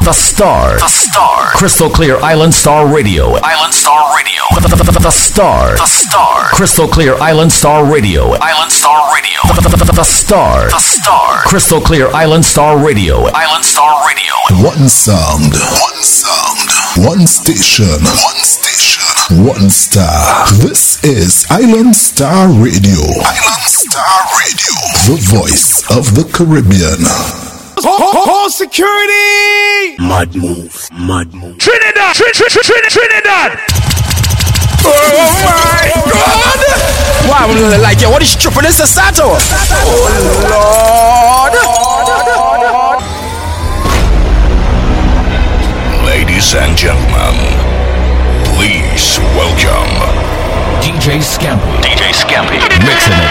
The Star. The Star. Crystal Clear Island Star Radio. Island Star Radio. The Star. The Star. Crystal Clear Island Star Radio. Island Star Radio. The Star. The Star. Crystal Clear Island Star Radio. Island Star Radio. One sound. One sound. One station. One station. One star. This is Island Star Radio. Island Star Radio. The voice of the Caribbean. Hold security! Mad move, mad move. Trinidad! Trinidad! Oh my God! Why would you like it? What is tripping this Sato? Oh Lord! Ladies and gentlemen, please welcome DJ Scampy. DJ Scampy. Mixing it